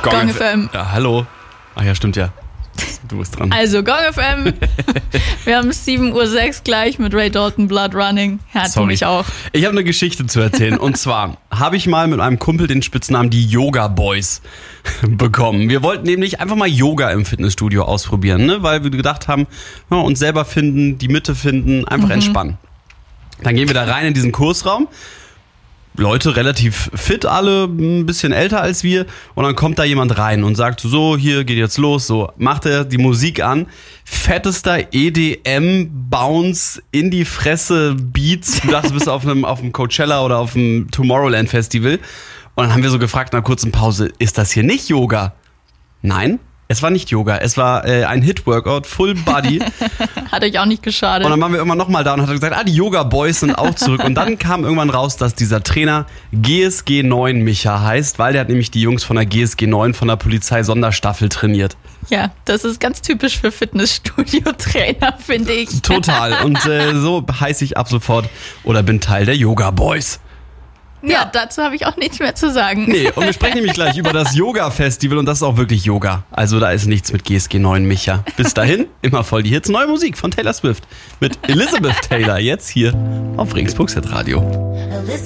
Gong FM. Ja, hallo. Ach ja, stimmt ja. Du bist dran. Also Gong FM. Wir haben 7:06 Uhr gleich mit Ray Dalton, Blood Running. Du mich auch. Ich habe eine Geschichte zu erzählen. Und zwar habe ich mal mit einem Kumpel den Spitznamen die Yoga Boys bekommen. Wir wollten nämlich einfach mal Yoga im Fitnessstudio ausprobieren, ne? Weil wir gedacht haben, ja, uns selber finden, die Mitte finden, einfach entspannen. Dann gehen wir da rein in diesen Kursraum. Leute relativ fit alle, ein bisschen älter als wir, und dann kommt da jemand rein und sagt so, hier geht jetzt los, so macht er die Musik an, fettester EDM Bounce in die Fresse Beats, du dachtest, du bist auf dem Coachella oder auf dem Tomorrowland Festival, und dann haben wir so gefragt nach einer kurzen Pause, ist das hier nicht Yoga? Nein. Es war nicht Yoga, es war ein Hit-Workout, Full Body. Hat euch auch nicht geschadet. Und dann waren wir irgendwann nochmal da und hat gesagt, die Yoga Boys sind auch zurück. Und dann kam irgendwann raus, dass dieser Trainer GSG 9 Micha heißt, weil der hat nämlich die Jungs von der GSG 9 von der Polizei-Sonderstaffel trainiert. Ja, das ist ganz typisch für Fitnessstudio-Trainer, finde ich. Total. Und so heiße ich ab sofort oder bin Teil der Yoga Boys. Ja, dazu habe ich auch nichts mehr zu sagen. Nee, und wir sprechen nämlich gleich über das Yoga-Festival, und das ist auch wirklich Yoga. Also da ist nichts mit GSG 9 Micha. Bis dahin, immer voll die Hits. Neue Musik von Taylor Swift mit Elizabeth Taylor, jetzt hier auf Regensburg Radio.